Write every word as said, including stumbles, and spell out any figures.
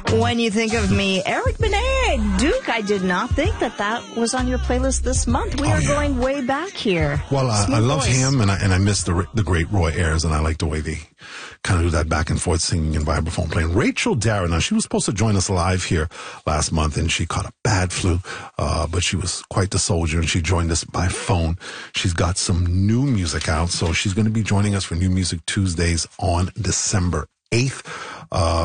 When you think of me, Eric Benet, Duke, I did not think that that was on your playlist this month. We Oh, are yeah. going way back here. Well, uh, I Smooth love voice. him, and I, and I miss the the great Roy Ayers, and I like the way they kind of do that back and forth singing and vibraphone playing. Rachel Dara, now she was supposed to join us live here last month, and she caught a bad flu, uh, but she was quite the soldier, and she joined us by phone. She's got some new music out, so she's going to be joining us for New Music Tuesdays on December eighth. Uh,